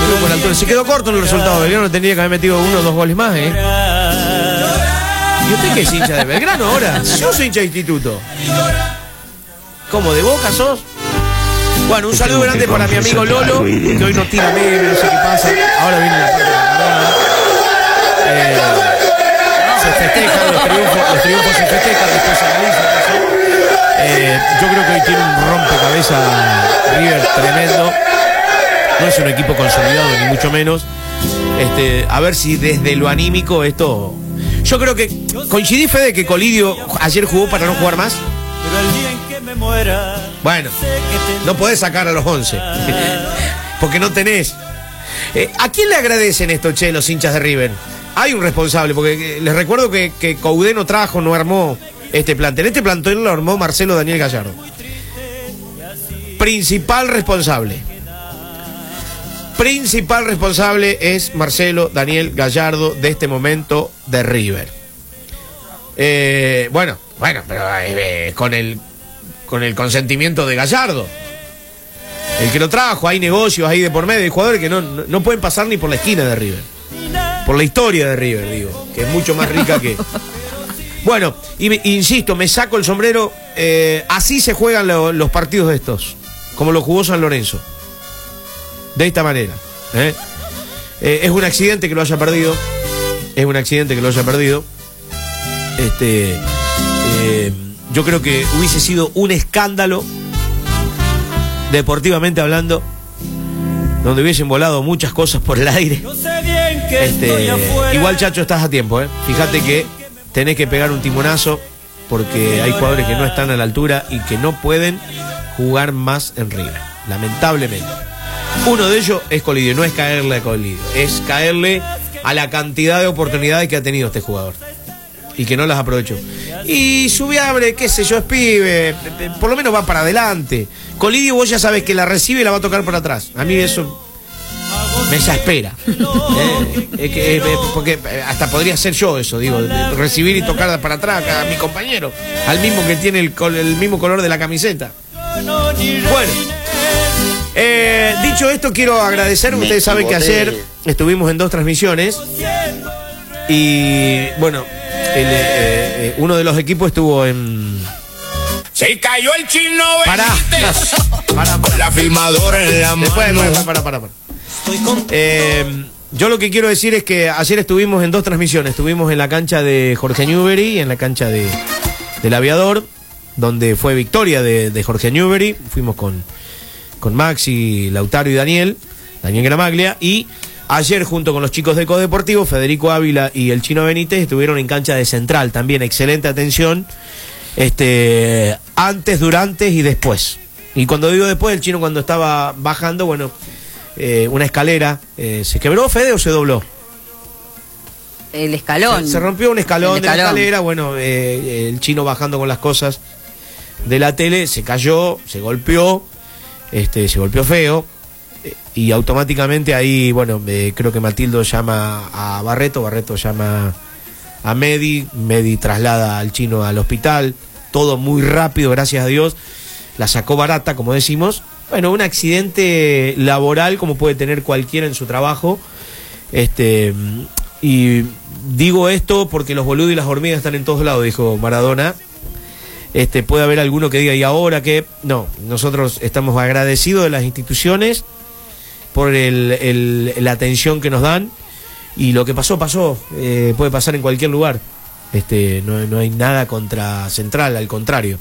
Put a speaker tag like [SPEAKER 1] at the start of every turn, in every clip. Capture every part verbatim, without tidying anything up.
[SPEAKER 1] Belgrano por la altura. Se quedó corto en el resultado. Belgrano tendría que haber metido uno o dos goles más, ¿eh? ¿Y usted qué es hincha de Belgrano ahora? Yo soy hincha de Instituto. ¿Cómo? ¿De Boca sos? Bueno, un saludo grande para mi amigo Lolo, que hoy no tira medio, no sé qué pasa. Ahora viene la parte de la jornada. Eh, se festejan los triunfos, los triunfos se festejan, después se analizan. Eh, yo creo que hoy tiene un rompecabezas River tremendo. No es un equipo consolidado, ni mucho menos. Este, a ver si desde lo anímico esto... Yo creo que coincidí, Fede, que Colidio ayer jugó para no jugar más.
[SPEAKER 2] Pero el día en que me muera,
[SPEAKER 1] bueno, no podés sacar a los once. Porque no tenés. Eh, ¿A quién le agradecen esto, che, los hinchas de River? Hay un responsable, porque eh, les recuerdo que, que Coudé no trajo, no armó este plantel. Este plantel lo armó Marcelo Daniel Gallardo. Principal responsable. Principal responsable es Marcelo Daniel Gallardo de este momento de River. Eh, bueno, bueno, pero eh, con el con el consentimiento de Gallardo. El que lo trajo, hay negocios ahí de por medio, hay jugadores que no, no, no pueden pasar ni por la esquina de River. Por la historia de River, digo, que es mucho más rica que... Bueno, y me, insisto, me saco el sombrero, eh, así se juegan lo, los partidos de estos, como lo jugó San Lorenzo. De esta manera. ¿eh? Eh, es un accidente que lo haya perdido. Es un accidente que lo haya perdido. Este, eh, yo creo que hubiese sido un escándalo, deportivamente hablando, donde hubiesen volado muchas cosas por el aire. Este, igual, Chacho, estás a tiempo. ¿eh? Fíjate que tenés que pegar un timonazo, porque hay jugadores que no están a la altura y que no pueden jugar más en River, lamentablemente. Uno de ellos es Colidio, no es caerle a Colidio, es caerle a la cantidad de oportunidades que ha tenido este jugador y que no las aprovechó. Y Subiabre, qué sé yo, es pibe, por lo menos va para adelante. Colidio, vos ya sabés que la recibe y la va a tocar para atrás. A mí eso me exaspera. ¿eh? Es que, eh, porque hasta podría ser yo eso, digo, recibir y tocar para atrás a mi compañero, al mismo que tiene el, el mismo color de la camiseta. Bueno. Eh, dicho esto, quiero agradecer. Ustedes saben que ayer estuvimos en dos transmisiones y bueno, el, eh, eh, uno de los equipos estuvo en...
[SPEAKER 3] Se cayó el chino.
[SPEAKER 1] Pará, pará,
[SPEAKER 3] con la filmadora en la mano.
[SPEAKER 1] Después, después, pará, pará, pará. Eh, yo lo que quiero decir es que ayer estuvimos en dos transmisiones. Estuvimos en la cancha de Jorge Newbery y en la cancha de, del Aviador, donde fue victoria de, de Jorge Newbery. Fuimos con... con Maxi, Lautaro y Daniel, Daniel Gramaglia, y ayer junto con los chicos de Codeportivo, Federico Ávila y el Chino Benítez, estuvieron en cancha de Central, también excelente atención, este, antes, durante y después. Y cuando digo después, el Chino cuando estaba bajando, bueno, eh, una escalera, eh, ¿se quebró, Fede, o se dobló?
[SPEAKER 4] El escalón.
[SPEAKER 1] Se, se rompió un escalón,
[SPEAKER 4] el
[SPEAKER 1] de
[SPEAKER 4] escalón.
[SPEAKER 1] la escalera, bueno, eh, el Chino bajando con las cosas de la tele, se cayó, se golpeó, Este, se golpeó feo eh, y automáticamente ahí, bueno, eh, creo que Matildo llama a Barreto, Barreto llama a Medi, Medi traslada al Chino al hospital, todo muy rápido, gracias a Dios, la sacó barata, como decimos. Bueno, un accidente laboral como puede tener cualquiera en su trabajo, este, y digo esto porque los boludos y las hormigas están en todos lados, dijo Maradona. Este, puede haber alguno que diga, ¿y ahora qué? No, nosotros estamos agradecidos de las instituciones por el, el, la atención que nos dan, y lo que pasó, pasó, eh, puede pasar en cualquier lugar. Este, no, no hay nada contra Central, al contrario,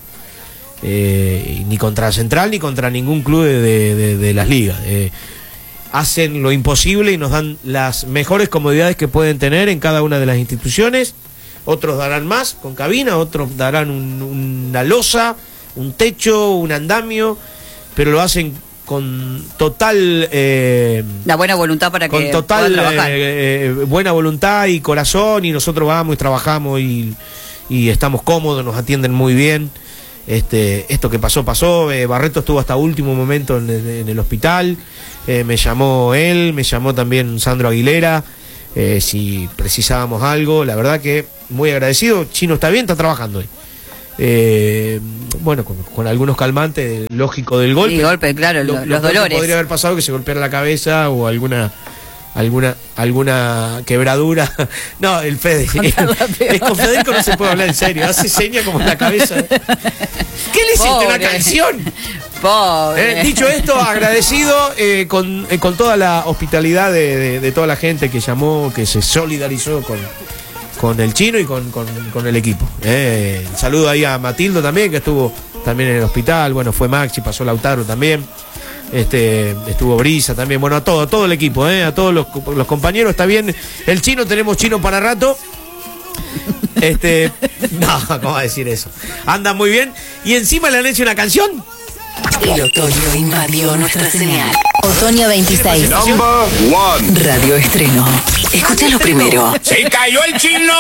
[SPEAKER 1] eh, ni contra Central ni contra ningún club de, de, de las ligas. Eh, hacen lo imposible y nos dan las mejores comodidades que pueden tener en cada una de las instituciones. Otros darán más con cabina, otros darán un, una losa, un techo, un andamio, pero lo hacen con total... Eh,
[SPEAKER 4] la buena voluntad para
[SPEAKER 1] con
[SPEAKER 4] que
[SPEAKER 1] total
[SPEAKER 4] puedan trabajar.
[SPEAKER 1] Eh, eh, buena voluntad y corazón, y nosotros vamos y trabajamos y, y estamos cómodos, nos atienden muy bien. Este, esto que pasó, pasó. eh, Barreto estuvo hasta último momento en, en el hospital, eh, me llamó él, me llamó también Sandro Aguilera, eh, si precisábamos algo. La verdad que muy agradecido. Chino está bien, está trabajando hoy. eh, bueno, con, con algunos calmantes, lógico del golpe.
[SPEAKER 4] Sí, golpe, claro,
[SPEAKER 1] Lo-
[SPEAKER 4] lo-
[SPEAKER 1] lo
[SPEAKER 4] los
[SPEAKER 1] peor que
[SPEAKER 4] dolores.
[SPEAKER 1] podría haber pasado que se golpeara la cabeza o alguna alguna alguna quebradura. No, el Fede.
[SPEAKER 4] Contarla peor.
[SPEAKER 1] Es con Federico no se puede hablar en serio. Hace seña como en la cabeza. ¿Qué le hiciste? ¿Una
[SPEAKER 4] Pobre.
[SPEAKER 1] canción?
[SPEAKER 4] Pobre.
[SPEAKER 1] Eh, dicho esto, agradecido eh, con, eh, con toda la hospitalidad de, de- de toda la gente que llamó, que se solidarizó con, con el chino y con, con- con el equipo. Eh, saludo ahí a Matildo también, que estuvo también en el hospital. Bueno, fue Maxi, pasó Lautaro también. Este, estuvo Brisa también. Bueno, a todo, a todo el equipo, eh, a todos los, los compañeros. Está bien. El chino, tenemos chino para rato. Este, no, ¿cómo va a decir eso? Anda muy bien. Y encima le han hecho una canción.
[SPEAKER 5] El otoño invadió nuestra señal.
[SPEAKER 6] Otoño veintiséis.
[SPEAKER 3] Number one.
[SPEAKER 5] Radio Estreno. Escúchalo primero.
[SPEAKER 3] Se cayó el chino.